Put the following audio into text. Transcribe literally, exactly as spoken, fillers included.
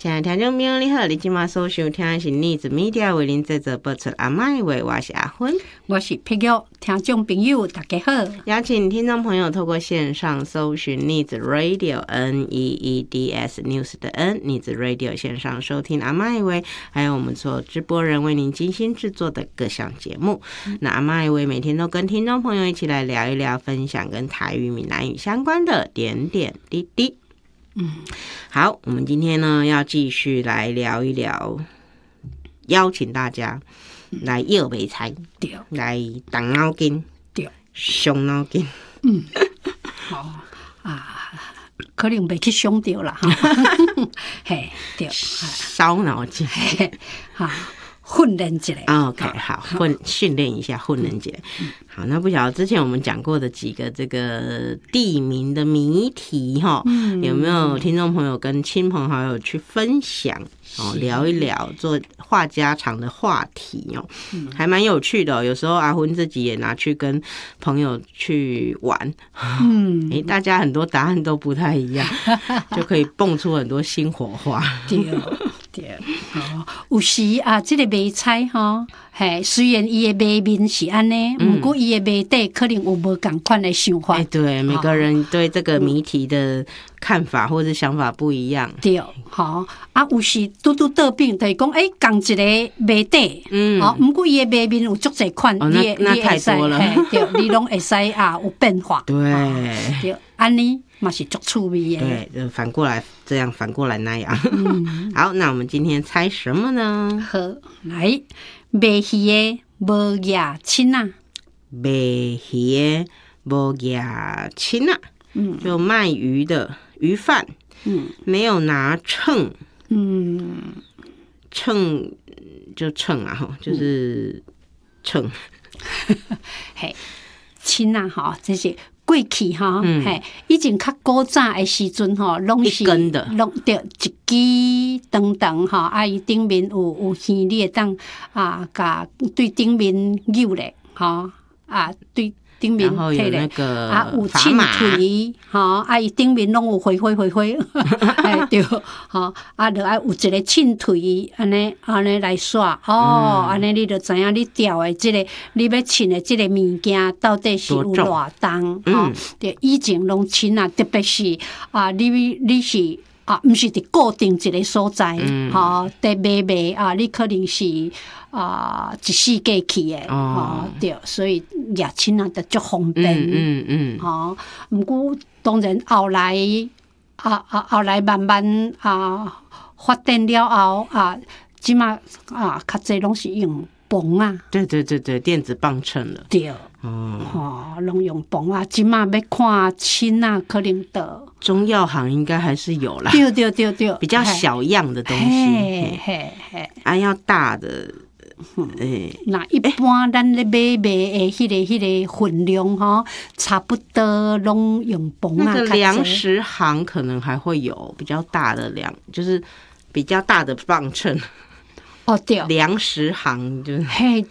亲爱的听众朋友你好，你今晚所收听的是逆子 media 为您制作播出阿麦话，我是阿芬， 我是碧玉。听众朋友大家好， 邀请听众朋友透过线上搜寻逆子 radio N E E D S News 的 N 逆子 radio 线上收听阿麦话，还有我们所有直播人为您精心制作的各项节目。嗯、那阿麦话每天都跟听众朋友一起来聊一聊，分享跟台语、闽南语相关的点点滴滴。嗯，好，我们今天呢要继续来聊一聊，邀请大家来摇白菜，对，来动脑筋，对，伤脑筋。 嗯，好啊，可能袂去伤到啦，哈，嘿，对， 烧脑筋， 哈。训练起来 ，OK， 好，训训练一下，训练起来。好，那不晓得之前我们讲过的几个这个地名的谜题哈，嗯、有没有听众朋友跟亲朋好友去分享哦，聊一聊，做话家常的话题哦，嗯、还蛮有趣的、哦。有时候阿芬自己也拿去跟朋友去玩，嗯，哎，大家很多答案都不太一样，就可以蹦出很多新火花。 对。对，哦，有时啊，这个卖菜吼，嘿，虽然伊的卖面是安尼，不过伊的卖底可能有无同款的想法。 哎、欸，对，每个人对这个谜题的看法或者想法不一样。 对，好啊，有时拄拄倒饼，就是讲，哎，共一个卖底，嗯，好，不过伊的卖面有足侪款， 哦，那那太多了， 对，你拢会使啊有变化。 对， 对，安尼。嘛是足趣味的， 对，就反过来这样，反过来那样。嗯、好，那我们今天猜什么呢？ 好，来，卖鱼的无牙亲啊， 卖鱼的无牙亲啊，嗯，就卖鱼的鱼贩，嗯，没有拿秤，嗯，秤就秤啊，哈，就是秤， 嘿，亲啊，哈，这是。过去哈，嗯、嘿，以前较古早的时阵吼，拢是拢着一支长长吼，啊，伊顶面有有鱼，你会当啊，甲对顶面扭咧，吼啊，对顶面摕咧， 啊，有秤腿，吼啊，伊顶面拢有灰灰灰灰，哎对，吼啊，着爱有一个秤腿，安尼安尼来刷，哦，安尼、嗯、你着知影你钓的即、这个你要称的即个物件到底是有偌重，吼，对，以前拢称啊，特别是啊，你你是。啊，毋是伫固定一个所在，吼，伫卖卖啊，你可能是啊一世界去的，吼，对，所以抓亲啊，就足方便，嗯嗯，吼，毋过当然后来啊啊后来慢慢啊发展了后啊，即马啊较济拢是用磅啊， 对对对对，电子磅秤了， 对。哦，拢用磅啊！即马要看亲啊，可能的中药行应该还是有啦。 对对对对， 比较小样的东西，嘿嘿嘿，啊，要大的， 诶、嗯，那一般咱咧买卖的迄个迄个分量吼，差不多拢用磅啊。 那个粮食行可能还会有比较大的粮，就是比较大的磅秤。 哦，对， 粮食行就是嘿，